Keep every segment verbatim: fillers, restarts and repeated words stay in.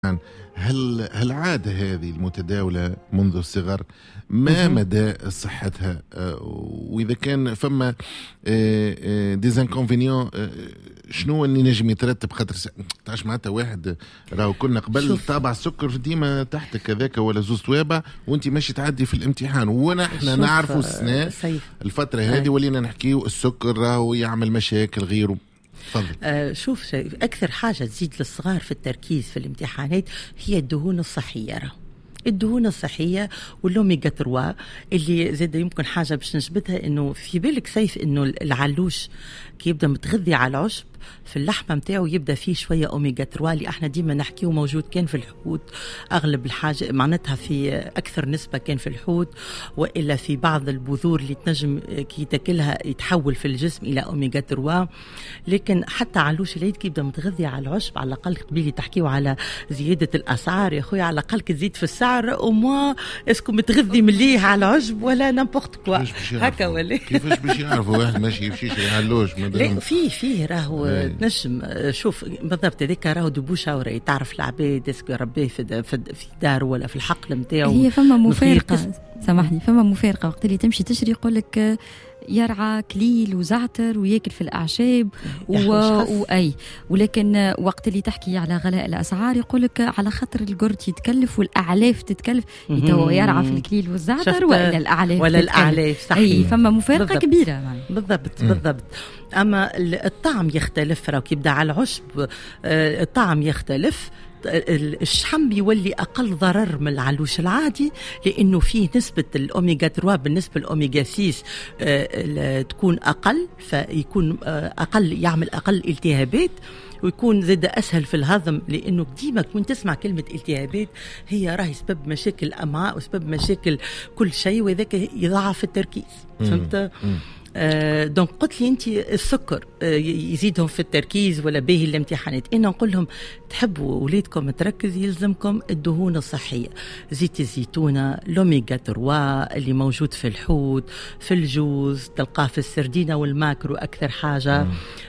هل هل عادة هذه المتداولة منذ الصغر ما مدى صحتها؟ وإذا كان فما ديزانكونفينيون شنو اللي نجم يترتب؟ خاطر تعرف معناتها واحد راهو كنا قبل طابع السكر ديما تحت كذاك ولا زوز توابع وانت ماشي تعدي في الامتحان، ونحن نعرفوا السنة الفترة هذه ولينا نحكيو السكر راهو يعمل مشاكل غيره. آه شوف شيء أكثر حاجة تزيد للصغار في التركيز في الامتحانات هي الدهون الصحية. راه الدهون الصحية والأوميغا ثلاثة اللي زاد يمكن حاجة باش نثبتها إنه في بالك سيف إنه العلوش كي يبدأ متغذي على العشب في اللحمة متاعه يبدأ فيه شوية أوميغا ثلاثة اللي احنا ديما نحكيه موجود كان في الحوت أغلب الحاجة معناتها في أكثر نسبة كان في الحوت، وإلا في بعض البذور اللي تنجم كي تاكلها يتحول في الجسم إلى أوميغا ثلاثة. لكن حتى علوش العيد كي يبدأ متغذي على العشب على الأقل قبيل تحكيه على زيادة الأسعار يا خويا على الأقل تزيد في السعر وما اسكو متغذي مليه على العشب ولا نامبورت كوا هكا ولا كيفاش باش يعرفوا واحد ماشي يمشيش يعلوش؟ لا في فيه راهو تنجم شوف بالضبط هذيك راهو دبوشه وراي تعرف العباد اسكو ربيه في في دار ولا في الحقل نتاعو. هي فما مفارقه سامحني فما مفارقه وقت اللي تمشي تشري يقول لك يرعى كليل وزعتر وياكل في الأعشاب و... وأي ولكن وقت اللي تحكي على غلاء الأسعار يقولك على خاطر القرد يتكلف والأعلاف تتكلف يتو يرعى في الكليل والزعتر ولا الأعلاف ولا الأعلاف صحيح. أي فما مفارقة بالضبط. كبيرة يعني. بالضبط بالضبط. أما الطعم يختلف راهو كيبدا على العشب الطعم يختلف. الشحم بيولي أقل ضرر من العلوش العادي لأنه فيه نسبة الأوميغا ثلاثة بالنسبة للأوميغا ستة آه تكون أقل فيكون آه أقل يعمل أقل التهابات ويكون زاد أسهل في الهضم لأنه ديما كنت تسمع كلمة التهابات هي راهي سبب مشاكل الأمعاء وسبب مشاكل كل شيء وذاك يضاعف التركيز. فهمت؟ آه دونك قلت لي انت السكر آه يزيدهم في التركيز ولا باهي الامتحانات. انا نقول لهم تحبوا اولادكم تركز يلزمكم الدهون الصحيه، زيت الزيتونه، لوميغا ثلاثة اللي موجود في الحوت في الجوز تلقاه في السردينه والماكرو اكثر حاجه.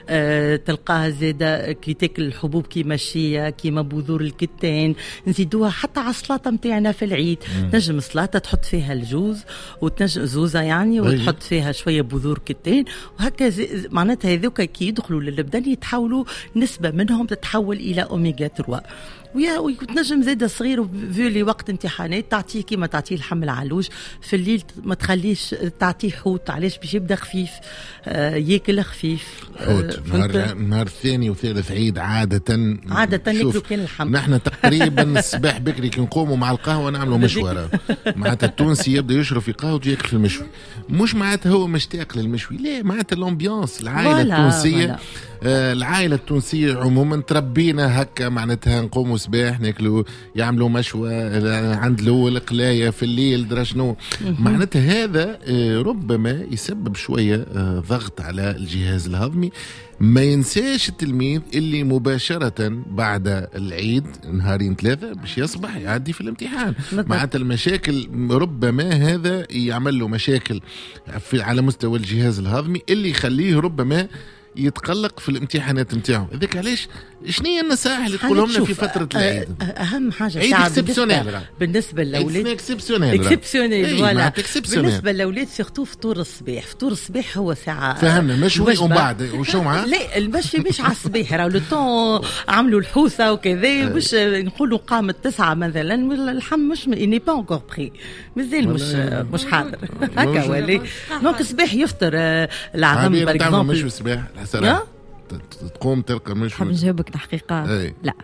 آه تلقاه زاده كي تاكل الحبوب كيما الشيا كيما بذور الكتان نزيدوها حتى على السلطه نتاعنا في العيد. تنجم سلطه تحط فيها الجوز وتنجم زوزه يعني وتحط فيها شويه بذور كتان وهكذا معناتها هذوك كي يدخلوا للبدن يتحولوا نسبة منهم تتحول إلى أوميغا ثلاثة. ويا وتنجم زاد صغير في وقت امتحانات تعطيه كيما تعطيه الحمل علوش في الليل ما تخليش تعطيه حوت علاش باش يبدا خفيف آه ياكل خفيف حوت. آه نهار نهار الثاني وثالث عيد عادة عادة ناكلوا كان الحمل. نحن تقريبا الصباح بكري كي نقوموا مع القهوة نعملوا مشوى معناتها التونسي يبدا يشرب في قهوة وياكل في المشوي مش معناتها هو مشتاق للمشوي لا معناتها الامبيانس العائلة التونسية آه العائلة التونسية عموما تربينا هكا معناتها نقوموا صباح ناكلوا يعملوا مشوى عند الاول قلايه في الليل درا شنو معناتها هذا ربما يسبب شويه ضغط على الجهاز الهضمي. ما ينساش التلميذ اللي مباشرة بعد العيد نهارين ثلاثة باش يصبح يعدي في الامتحان معناتها المشاكل ربما هذا يعمل له مشاكل في على مستوى الجهاز الهضمي اللي يخليه ربما يتقلق في الامتحانات نتاعو. هذاك علاش شنو هي النصائح اللي تقولهم لنا في فتره العيد؟ اهم حاجه عيد اكسبسيونيل بالنسبه للاولاد اكسبسيونيل اكسبسيونيل ولا بالنسبه للاولاد سيرتو فطور الصباح. فطور الصباح هو ساعه فهمنا مشوي ومن بعد وشو معاه لا المشوي مش على الصباح راهو لو طون عملوا الحوسه وكذا مش نقولوا قامت تسعة مثلا اللحم مش ني با انكور بري مازال مش مش حاضر هكا ولي دونك الصباح يفطر العظم باغ اكزومبل مشوي الصباح الحسنه تقوم تلقى مشوي. حاب نجاوبك الحقيقة أي. لا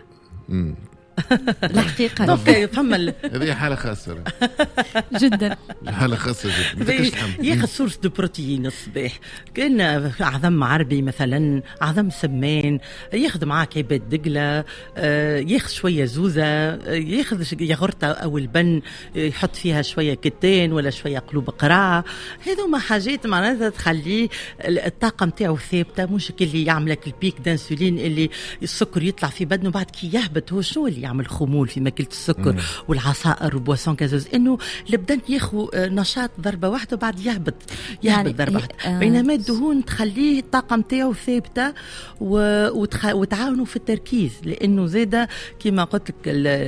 الحقيقة دونك فما هذه حالة خاصة جدا حالة خاصة جدا ياخذ سورس دو بروتين الصباح كان عظم عربي مثلا عظم سمان ياخذ معاه كعبة دقلة ياخذ شوية زوزة ياخذ ياغورتا أو البن يحط فيها شوية كتان ولا شوية قلوب قراع. هذو ما حاجات معناتها تخليه الطاقة متاعه ثابتة مش اللي يعملك البيك دانسولين اللي السكر يطلع في بدنه بعد كي يهبط هو شنو اللي يعمل خمول في ماكلة السكر مم. والعصائر وبواسون كازوز، انه البدن ياخذ نشاط ضربه واحده وبعد يهبط يهبط يعني ضربه واحده، آه بينما الدهون تخليه الطاقه نتاعو ثابته وتعاونوا في التركيز، لانه زاده كما قلت لك